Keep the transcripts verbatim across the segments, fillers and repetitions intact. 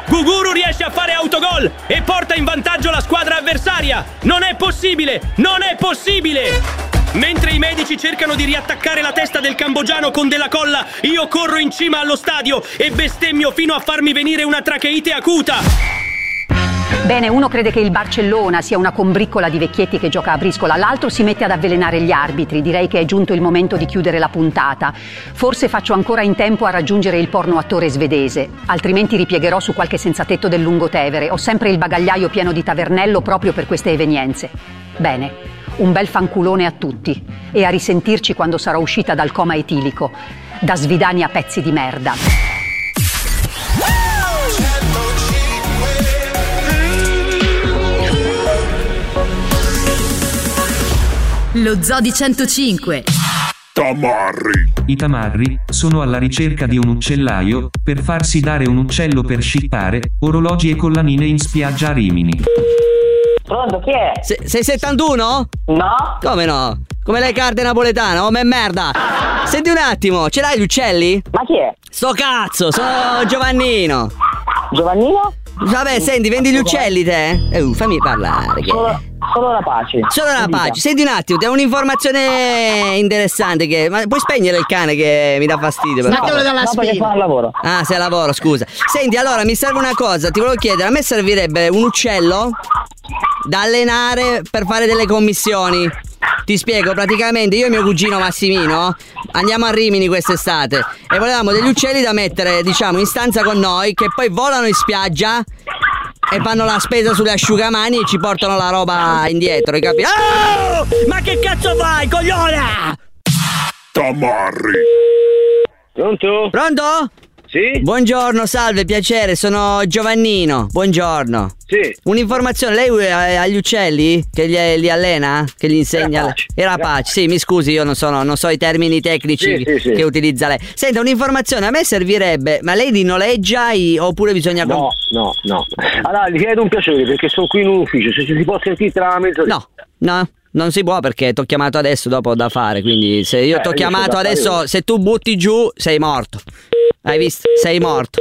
Guguru riesce a fare autogol e porta in vantaggio la squadra avversaria. Non è possibile, non è possibile. Mentre i medici cercano di riattaccare la testa del cambogiano con della colla, io corro in cima allo stadio e bestemmio fino a farmi venire una tracheite acuta. Bene, uno crede che il Barcellona sia una combriccola di vecchietti che gioca a briscola, l'altro si mette ad avvelenare gli arbitri. Direi che è giunto il momento di chiudere la puntata. Forse faccio ancora in tempo a raggiungere il porno attore svedese, altrimenti ripiegherò su qualche senzatetto del Lungotevere. Ho sempre il bagagliaio pieno di tavernello proprio per queste evenienze. Bene. Un bel fanculone a tutti e a risentirci quando sarò uscita dal coma etilico. Da Svidania pezzi di merda. Lo Zoo di centocinque. Tamarri. I tamarri sono alla ricerca di un uccellaio per farsi dare un uccello per scippare, orologi e collanine in spiaggia a Rimini. Pronto, chi è? Se, sei settantuno? No. Come no? Come le carte napoletane, oh me merda. Senti un attimo, ce l'hai gli uccelli? Ma chi è? Sto cazzo, sono Giovannino. Giovannino? Vabbè, senti, vendi gli uccelli te? Eh, uh, fammi parlare. Che... Solo, solo la pace. Solo la pace. Senti un attimo, ti ho un'informazione interessante che... Ma puoi spegnere il cane che mi dà fastidio? Statelo dalla spina. No, perché fa al lavoro. Ah, sei al lavoro, scusa. Senti, allora, mi serve una cosa, ti volevo chiedere, a me servirebbe un uccello da allenare per fare delle commissioni. Ti spiego, praticamente io e mio cugino Massimino andiamo a Rimini quest'estate e volevamo degli uccelli da mettere, diciamo, in stanza con noi, che poi volano in spiaggia e fanno la spesa sulle asciugamani e ci portano la roba indietro, hai capito? Oh! Ma che cazzo fai, coglione? Tamarri. Pronto? Pronto? Sì? Buongiorno, salve, piacere, sono Giovannino, buongiorno. Sì. Un'informazione, lei ha gli uccelli? Che li, li allena? Che gli insegna? Rapace. Era Rapace, sì, mi scusi, io non, sono, non so i termini tecnici sì, sì, sì. che utilizza lei. Senta, un'informazione, a me servirebbe, ma lei li noleggia i, oppure bisogna... No, no, no. Allora, gli chiedo un piacere perché sono qui in un ufficio, se ci si può sentire tra la mezz'ora. No, no. Non si può perché ti ho chiamato adesso, dopo ho da fare, quindi se io eh, ti ho chiamato adesso, fare. Se tu butti giù, sei morto. Hai visto? Sei morto.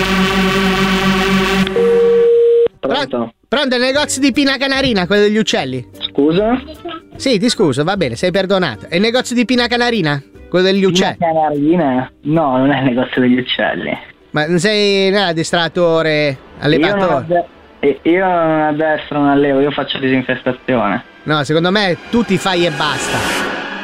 Pronto? Pronto, il negozio di Pina Canarina, quello degli uccelli? Scusa? Sì, ti scuso, va bene, sei perdonato. È il negozio di Pina Canarina? Quello degli uccelli? Pina Canarina? No, non è il negozio degli uccelli. Ma non sei no, addestratore, allevatore? Io non, adde- io non addestro, non allevo, io faccio disinfestazione. No, secondo me tu ti fai e basta.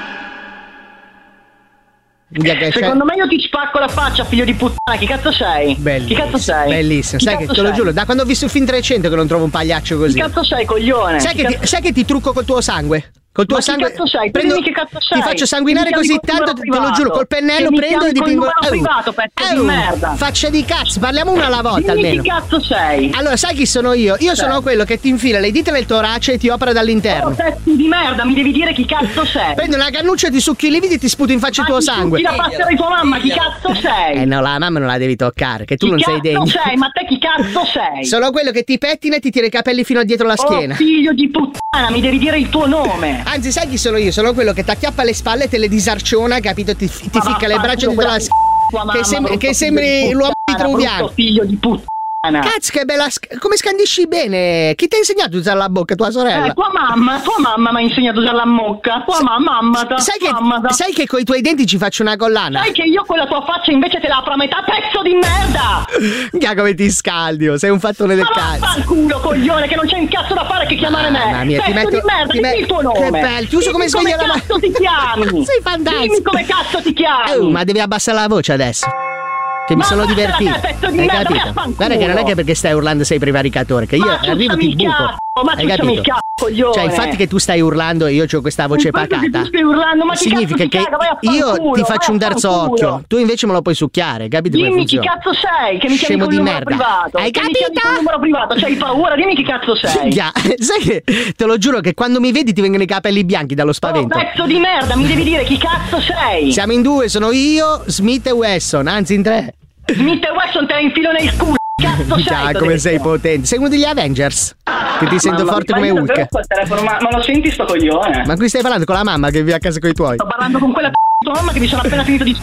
Secondo me io ti spacco la faccia, figlio di puttana, chi cazzo sei? Bellissimo, chi cazzo sei? Bellissimo, chi sai che te lo sei? giuro, da quando ho visto il film trecento che non trovo un pagliaccio così. Chi cazzo sei, coglione? Sai che, ti, sai che ti trucco col tuo sangue? Col tuo Ma sangue. Che cazzo sei? Prendo, che cazzo sei? ti faccio sanguinare così tanto, te lo giuro, col pennello che prendo e dipingo. Col privato, pezzo di merda. Faccia di cazzo, parliamo una alla volta Dimmi almeno. Chi cazzo sei? Allora, sai chi sono io? Io sei. sono quello che ti infila le dita nel torace e ti opera dall'interno. Oh, pezzo di merda, mi devi dire chi cazzo sei. Prendo una cannuccia, ti succhi i lividi e ti sputo in faccia il tuo sangue. Chi la passera di tua mamma, chi cazzo sei? Eh no, la mamma non la devi toccare, che tu chi non sei degno. Chi cazzo sei? Ma te chi cazzo sei? Sono quello che ti pettina e ti tira i capelli fino a dietro la schiena. Oh, figlio di puttana, mi devi dire il tuo nome. Anzi, sai chi sono io? Sono quello che ti acchiappa le spalle e te le disarciona, capito? Ti, ti ficca le braccia dentro la schiena. Che, sem- che sembri l'uomo vitruviano. Figlio di puttana. Cazzo, che bella. Sc- come scandisci bene? Chi ti ha insegnato a usare la bocca, tua sorella? Eh, tua mamma, tua mamma mi ha insegnato a usare la bocca. Tua Sa- mamma, mamma. Sai che, sai che con i tuoi denti ci faccio una collana? Sai che io con la tua faccia invece te la apro a metà, pezzo di merda! Minchia, come ti scaldi, oh, sei un fattone del cazzo. Ma culo, coglione, che non c'è un cazzo da fare che chiamare me. Mamma mia, pezzo ti metto, di merda, ti dimmi met- il tuo nome. Che bello, ti uso come sveglia la mano. Come cazzo ti chiami? Sei fantastico. Dimmi come cazzo ti chiami. Oh, ma devi abbassare la voce adesso. Che mi Ma sono vattene divertito. a te, pezzo di Hai merda, capito? vai a Guarda che non è che perché stai urlando sei prevaricatore, che io Ma arrivo ciucciami ti il buco. cazzo, ma Hai ciucciami capito? il cazzo, coglione. Cioè, il fatto che tu stai urlando e io ho questa voce Il fatto che pacata tu stai urlando, ma chi significa cazzo ti che caga, vai a io fanculo, ti vai faccio a un terzo fanculo. occhio, tu invece me lo puoi succhiare, capito come Dimmi chi funziona? cazzo sei, che mi chiami Scemo con di il numero merda. privato. Hai che mi chiami capito? con il numero privato, c'hai paura, dimmi chi cazzo sei. Già, sai che te lo giuro che quando mi vedi ti vengono i capelli bianchi dallo Oh, spavento. pezzo di merda, mi devi dire chi cazzo sei. Siamo in due, sono io, Smith e Wesson, anzi in tre. Smith e Wesson te la infilo nel culo. Cazzo Già, sei, come detto. sei potente. Sei uno degli Avengers. Che ti sento Mamma, forte mi come fai Hulk. davvero col telefono, ma, ma lo senti sto coglione? Ma qui stai parlando con la mamma che vive a casa con i tuoi? Sto parlando con quella p***a tua mamma che mi sono appena finito di sc-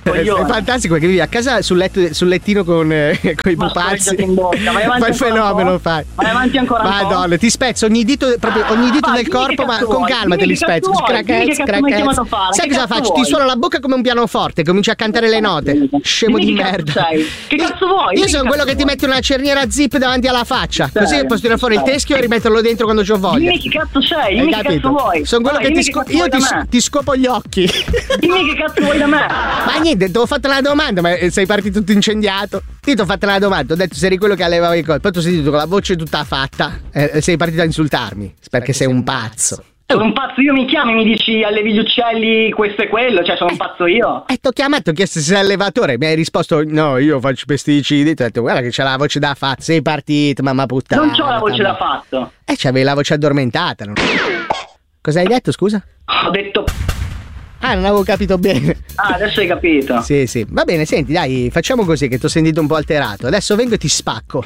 È fantastico perché vivi a casa sul letto, sul lettino con, eh, con i pupazzi. Fai il fenomeno, fai. Vai avanti ancora un po'. Madonna, ti spezzo ogni dito, proprio ogni dito Vai, del corpo, ma con vuoi. calma te li spezzo. Crackets, crackets. Sai cosa faccio? Ti suono la bocca come un pianoforte, cominci a cantare le note. Scemo di merda. Che cazzo vuoi? Io sono quello che ti mette una cerniera zip davanti alla faccia, così posso tirare fuori il teschio e rimetterlo dentro quando c'ho voglia. Dimmi che cazzo sei, dimmi che cazzo vuoi. Sono quello Vabbè, che ti scopo. Io ti, ti scopo gli occhi. Dimmi che cazzo vuoi da me. Ma niente, ti ho fatto una domanda, ma sei partito tutto incendiato. Io ti ho fatto una domanda, ho detto se eri quello che allevava i colpi. Poi ti ho sentito con la voce tutta fatta. Eh, sei partito a insultarmi perché, perché sei un pazzo. Sono un pazzo, io mi chiami e mi dici allevi gli uccelli questo e quello, cioè sono un pazzo io. E ti ho chiamato, ti ho chiesto se sei allevatore, mi hai risposto no, io faccio pesticidi, ti ho detto guarda che c'è la voce da fatto, sei partito, mamma puttana. Non c'ho la voce da fatto. Eh, c'avevi la voce addormentata. Non... Cosa hai detto, scusa? Ho detto... Ah, non avevo capito bene. Ah, adesso hai capito. Sì, sì. Va bene, senti, dai, facciamo così che ti ho sentito un po' alterato. Adesso vengo e ti spacco.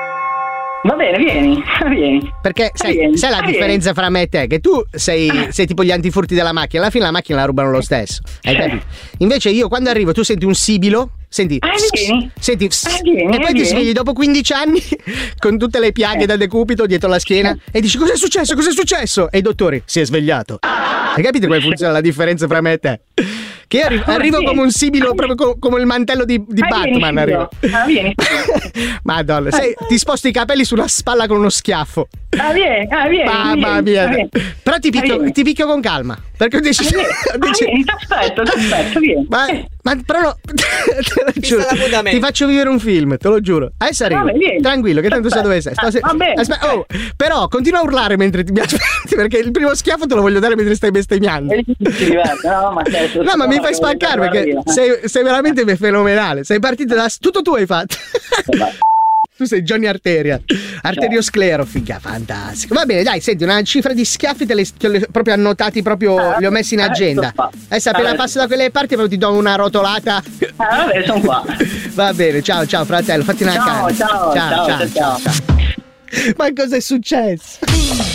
Va bene, vieni, vieni. Perché sai, vieni, sai la vieni. differenza fra me e te? Che tu sei, sei tipo gli antifurti della macchina, alla fine la macchina la rubano lo stesso. Hai capito? Invece io quando arrivo tu senti un sibilo, senti, Ah, vieni. senti Ah, vieni, e poi vieni. ti svegli dopo quindici anni con tutte le piaghe da decupito dietro la schiena e dici cos'è successo, cos'è successo? E i dottori, si è svegliato. Hai capito come funziona la differenza fra me e te? Che io arri- arrivo come un sibilo, proprio co- come il mantello di, di Ah, Batman. vieni, Arrivo. Ah, vieni. Madonna, sai, ti sposti i capelli sulla spalla con uno schiaffo. Ah, vieni, ah, vieni. Mamma vieni, mia. ah, vieni. Però ti picchio, Ah, vieni. ti picchio con calma. Perché ho deciso. Ah, vieni, ho ah, deciso- vieni, ti aspetto, ti aspetto, vieni. ma, ma però no, te lo giuro, l'appuntamento. ti faccio vivere un film, te lo giuro. Adesso arrivo. Vabbè, vieni. Tranquillo, che tanto so dove sei. Sto se- Ah, va bene. Aspetta, oh, però continua a urlare mentre ti mi aspetti, perché il primo schiaffo te lo voglio dare mentre stai bestemmiando. E lì si diverte, no, ma sei- No, ma mi fai spaccare perché sei, sei veramente fenomenale. Sei partito da. Tutto tu hai fatto. Tu sei Johnny Arteria, arteriosclero, figa, fantastico. Va bene, dai, senti, una cifra di schiaffi te li, te li ho proprio annotati, proprio li ho messi in agenda. Adesso appena passo da quelle parti proprio ti do una rotolata. Ah, vabbè, sono qua. Va bene, ciao, ciao fratello, fatti una Ciao, canna. ciao, ciao, ciao, ciao. Ma cosa è successo?